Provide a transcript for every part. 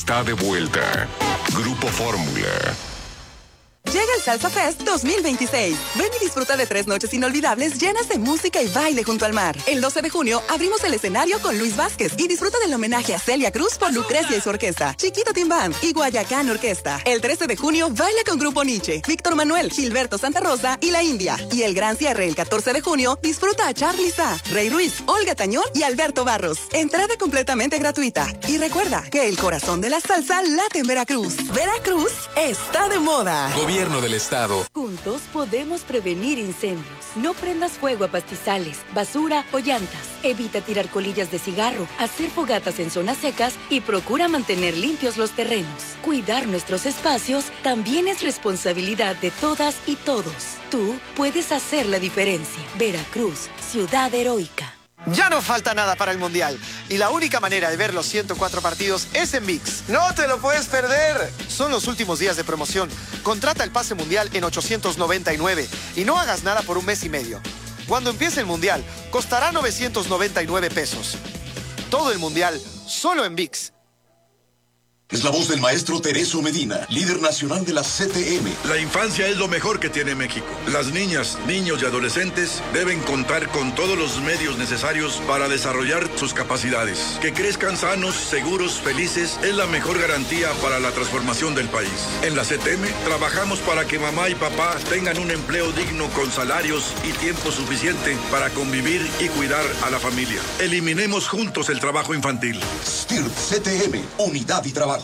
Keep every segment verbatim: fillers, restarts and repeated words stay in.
Está de vuelta. Grupo Fórmula. Llega el Salsa Fest dos mil veintiséis. Ven y disfruta de tres noches inolvidables llenas de música y baile junto al mar. El doce de junio abrimos el escenario con Luis Vázquez y disfruta del homenaje a Celia Cruz por Lucrecia y su orquesta, Chiquito Team Band y Guayacán Orquesta. El trece de junio baila con Grupo Nietzsche, Víctor Manuel, Gilberto Santa Rosa y La India. Y el gran cierre el catorce de junio disfruta a Charly Sa, Rey Ruiz, Olga Tañón y Alberto Barros. Entrada completamente gratuita. Y recuerda que el corazón de la salsa late en Veracruz. Veracruz está de moda. Gobierno del Estado. Juntos podemos prevenir incendios. No prendas fuego a pastizales, basura o llantas. Evita tirar colillas de cigarro, hacer fogatas en zonas secas y procura mantener limpios los terrenos. Cuidar nuestros espacios también es responsabilidad de todas y todos. Tú puedes hacer la diferencia. Veracruz, ciudad heroica. Ya no falta nada para el Mundial y la única manera de ver los ciento cuatro partidos es en ViX. ¡No te lo puedes perder! Son los últimos días de promoción. Contrata el pase Mundial en ochocientos noventa y nueve y no hagas nada por un mes y medio. Cuando empiece el Mundial, costará novecientos noventa y nueve pesos. Todo el Mundial, solo en ViX. Es la voz del maestro Tereso Medina, líder nacional de la C T M. La infancia es lo mejor que tiene México. Las niñas, niños y adolescentes deben contar con todos los medios necesarios para desarrollar sus capacidades. Que crezcan sanos, seguros, felices es la mejor garantía para la transformación del país. En la C T M trabajamos para que mamá y papá tengan un empleo digno con salarios y tiempo suficiente para convivir y cuidar a la familia. Eliminemos juntos el trabajo infantil. S T I R T C T M, unidad y trabajo.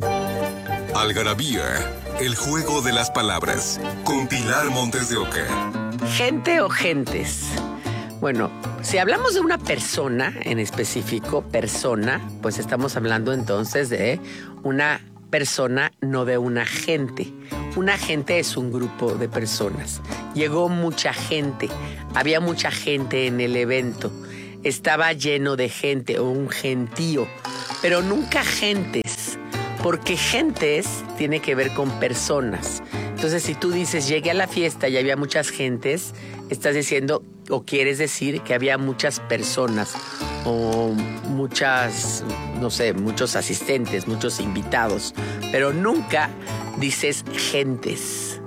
Algarabía, el juego de las palabras, con Pilar Montes de Oca. ¿Gente o gentes? Bueno, si hablamos de una persona en específico, persona, pues estamos hablando entonces de una persona, no de una gente. Una gente es un grupo de personas. Llegó mucha gente, había mucha gente en el evento. Estaba lleno de gente o un gentío, pero nunca gentes. Porque gentes tiene que ver con personas. Entonces, si tú dices, llegué a la fiesta y había muchas gentes, estás diciendo o quieres decir que había muchas personas o muchas, no sé, muchos asistentes, muchos invitados. Pero nunca dices gentes.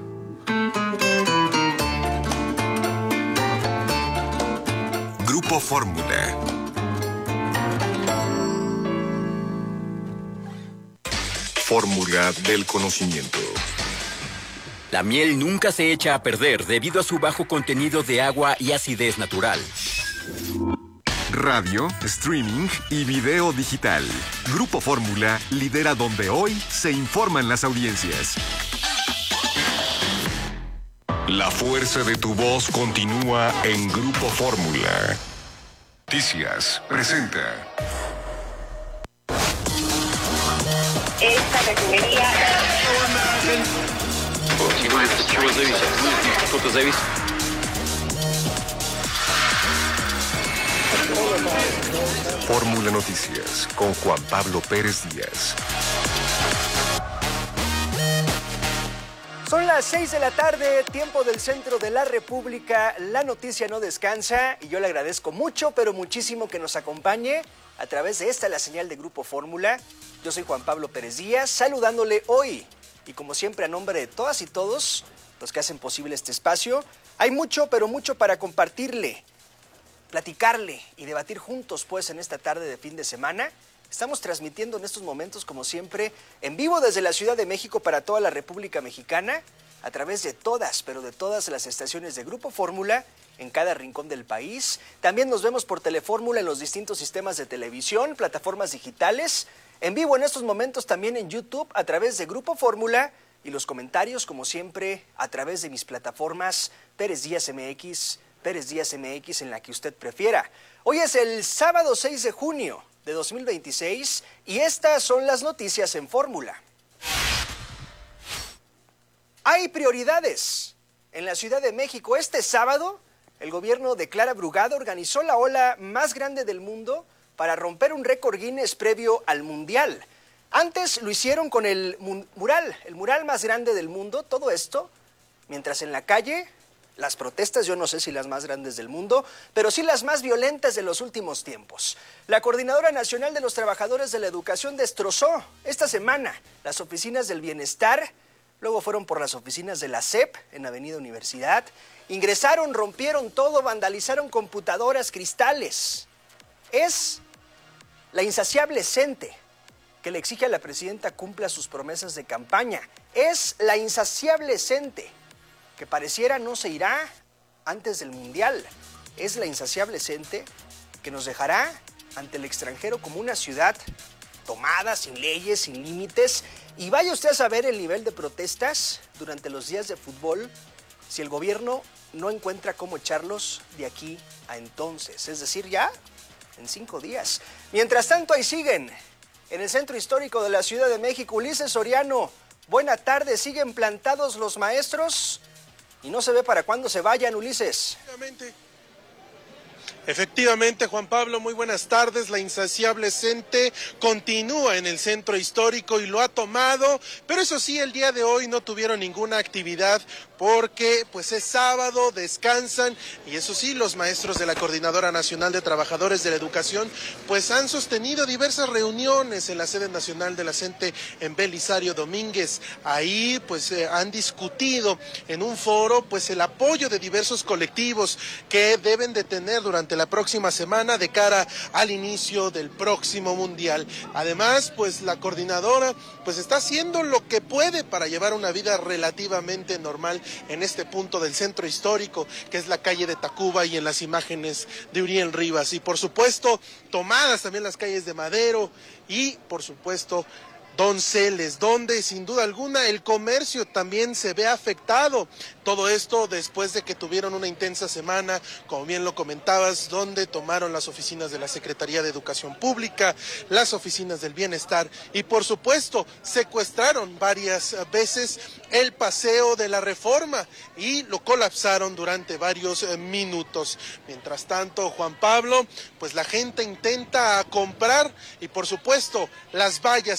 Grupo Fórmula. Fórmula del conocimiento. La miel nunca se echa a perder debido a su bajo contenido de agua y acidez natural. Radio, streaming y video digital. Grupo Fórmula lidera donde hoy se informan las audiencias. La fuerza de tu voz continúa en Grupo Fórmula. Noticias presenta. Esta refinería... Fórmula Noticias con Juan Pablo Pérez Díaz. Son las seis de la tarde, tiempo del centro de la República. La noticia no descansa y yo le agradezco mucho, pero muchísimo que nos acompañe a través de esta, la señal de Grupo Fórmula. Yo soy Juan Pablo Pérez Díaz, saludándole hoy. Y como siempre, a nombre de todas y todos los que hacen posible este espacio, hay mucho, pero mucho para compartirle, platicarle y debatir juntos, pues, en esta tarde de fin de semana. Estamos transmitiendo en estos momentos, como siempre, en vivo desde la Ciudad de México para toda la República Mexicana, a través de todas, pero de todas las estaciones de Grupo Fórmula, en cada rincón del país. También nos vemos por Telefórmula en los distintos sistemas de televisión, plataformas digitales, en vivo en estos momentos también en YouTube, a través de Grupo Fórmula, y los comentarios, como siempre, a través de mis plataformas Pérez Díaz M X, Pérez Díaz M X, en la que usted prefiera. Hoy es el sábado seis de junio de dos mil veintiséis y estas son las noticias en Fórmula. Hay prioridades. En la Ciudad de México este sábado, el gobierno de Clara Brugada organizó la ola más grande del mundo para romper un récord Guinness previo al Mundial. Antes lo hicieron con el mural, el mural más grande del mundo, todo esto, mientras en la calle las protestas, yo no sé si las más grandes del mundo, pero sí las más violentas de los últimos tiempos. La Coordinadora Nacional de los Trabajadores de la Educación destrozó esta semana las oficinas del Bienestar, luego fueron por las oficinas de la S E P en Avenida Universidad, ingresaron, rompieron todo, vandalizaron computadoras, cristales. Es la insaciable CENTE que le exige a la presidenta cumpla sus promesas de campaña. Es la insaciable CENTE que pareciera no se irá antes del Mundial. Es la insaciable CENTE que nos dejará ante el extranjero como una ciudad tomada, sin leyes, sin límites. Y vaya usted a saber el nivel de protestas durante los días de fútbol si el gobierno no encuentra cómo echarlos de aquí a entonces. Es decir, ya en cinco días. Mientras tanto, ahí siguen en el centro histórico de la Ciudad de México. Ulises Soriano, buena tarde. ¿Siguen plantados los maestros? Y no se ve para cuándo se vayan, Ulises. Efectivamente. Efectivamente, Juan Pablo, muy buenas tardes. La insaciable CENTE continúa en el centro histórico y lo ha tomado, pero eso sí, el día de hoy no tuvieron ninguna actividad porque pues es sábado, descansan, y eso sí, los maestros de la Coordinadora Nacional de Trabajadores de la Educación pues han sostenido diversas reuniones en la sede nacional de la CENTE en Belisario Domínguez. Ahí pues eh, han discutido en un foro pues el apoyo de diversos colectivos que deben de tener durante la próxima semana de cara al inicio del próximo Mundial. Además, pues la coordinadora pues está haciendo lo que puede para llevar una vida relativamente normal en este punto del centro histórico, que es la calle de Tacuba, y en las imágenes de Uriel Rivas. Y por supuesto, tomadas también las calles de Madero y por supuesto Donceles, donde sin duda alguna el comercio también se ve afectado. Todo esto después de que tuvieron una intensa semana, como bien lo comentabas, donde tomaron las oficinas de la Secretaría de Educación Pública, las oficinas del Bienestar y por supuesto secuestraron varias veces el Paseo de la Reforma y lo colapsaron durante varios minutos. Mientras tanto, Juan Pablo, pues la gente intenta comprar y por supuesto las vallas